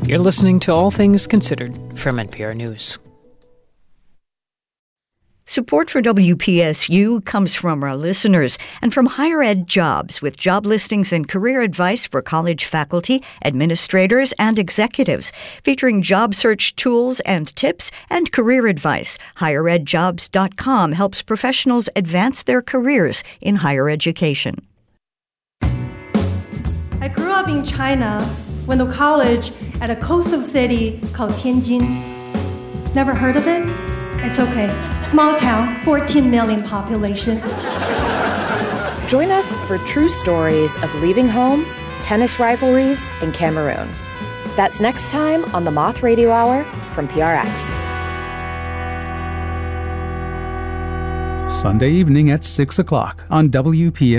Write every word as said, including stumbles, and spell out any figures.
You're listening to All Things Considered from N P R News. Support for W P S U comes from our listeners and from Higher Ed Jobs, with job listings and career advice for college faculty, administrators, and executives, featuring job search tools and tips and career advice. higher ed jobs dot com helps professionals advance their careers in higher education. I grew up in China, went to college at a coastal city called Tianjin. Never heard of it? It's okay. Small town, fourteen million population. Join us for true stories of leaving home, tennis rivalries, and Cameroon. That's next time on the Moth Radio Hour from P R X. Sunday evening at six o'clock on W P S.